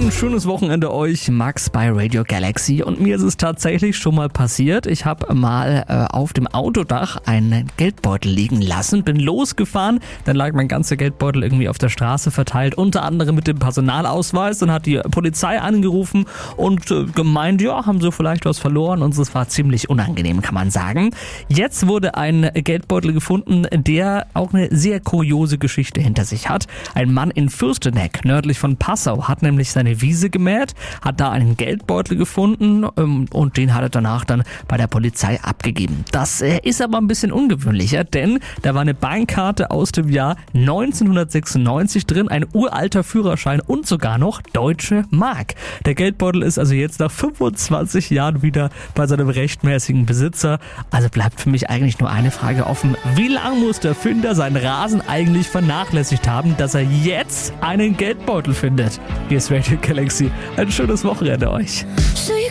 Ein schönes Wochenende euch, Max bei Radio Galaxy. Und mir ist es tatsächlich schon mal passiert. Ich habe mal auf dem Autodach einen Geldbeutel liegen lassen, bin losgefahren, dann lag mein ganzer Geldbeutel irgendwie auf der Straße verteilt, unter anderem mit dem Personalausweis. Dann hat die Polizei angerufen und gemeint, ja, haben sie vielleicht was verloren, und es war ziemlich unangenehm, kann man sagen. Jetzt wurde ein Geldbeutel gefunden, der auch eine sehr kuriose Geschichte hinter sich hat. Ein Mann in Fürsteneck, nördlich von Passau, hat nämlich seine Wiese gemäht, hat da einen Geldbeutel gefunden und den hat er danach dann bei der Polizei abgegeben. Das ist aber ein bisschen ungewöhnlicher, denn da war eine Bankkarte aus dem Jahr 1996 drin, ein uralter Führerschein und sogar noch deutsche Mark. Der Geldbeutel ist also jetzt nach 25 Jahren wieder bei seinem rechtmäßigen Besitzer. Also bleibt für mich eigentlich nur eine Frage offen: Wie lange muss der Finder seinen Rasen eigentlich vernachlässigt haben, dass er jetzt einen Geldbeutel findet? Hier ist Radio Galaxy. Ein schönes Wochenende euch. So you